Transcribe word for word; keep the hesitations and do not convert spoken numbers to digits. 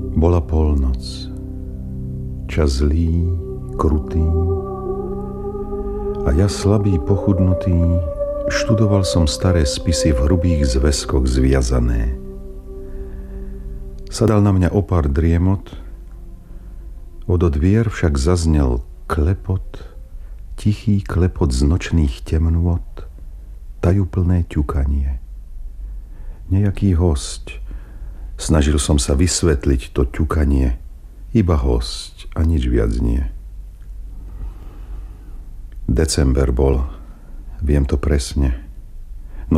Bola polnoc. Čas zlý, krutý. A ja slabý, pochudnutý, študoval som staré spisy v hrubých zväzkoch zviazané. Sadal na mňa opár driemot, odo dvier však zaznel klepot, tichý klepot z nočných temnôt, tajúplné ťukanie. Nejaký hosť. Snažil som sa vysvetliť to ťukanie. Iba hosť a nič viac nie. December bol, viem to presne.